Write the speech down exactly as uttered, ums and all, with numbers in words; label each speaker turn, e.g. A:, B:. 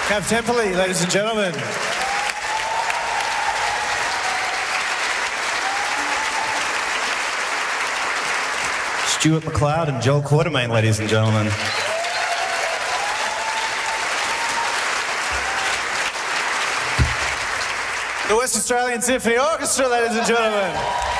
A: Cav Temperley, ladies and gentlemen. Stuart McLeod and Joel Quartermain, ladies and gentlemen. The West Australian Symphony Orchestra, ladies and gentlemen.